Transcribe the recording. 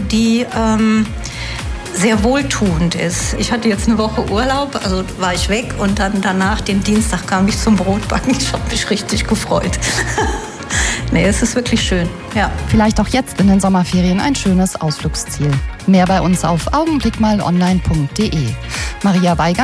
die sehr wohltuend ist. Ich hatte jetzt eine Woche Urlaub, also war ich weg und dann danach, den Dienstag, kam ich zum Brotbacken. Ich habe mich richtig gefreut. Nee, es ist wirklich schön, ja. Vielleicht auch jetzt in den Sommerferien ein schönes Ausflugsziel. Mehr bei uns auf augenblickmalonline.de. Maria Weiger